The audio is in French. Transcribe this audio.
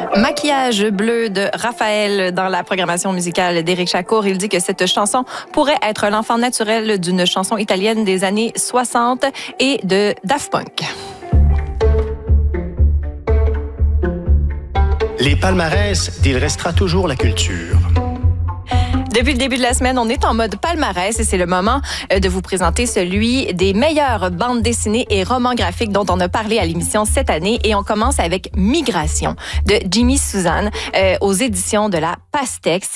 Maquillage bleu de Raphaël dans la programmation musicale d'Éric Chacour. Il dit que cette chanson pourrait être l'enfant naturel d'une chanson italienne des années 60 et de Daft Punk. Les palmarès d'Il restera toujours la culture. Depuis le début de la semaine, on est en mode palmarès et c'est le moment de vous présenter celui des meilleures bandes dessinées et romans graphiques dont on a parlé à l'émission cette année. Et on commence avec Migration de Jimmy Suzanne aux éditions de la Pastex.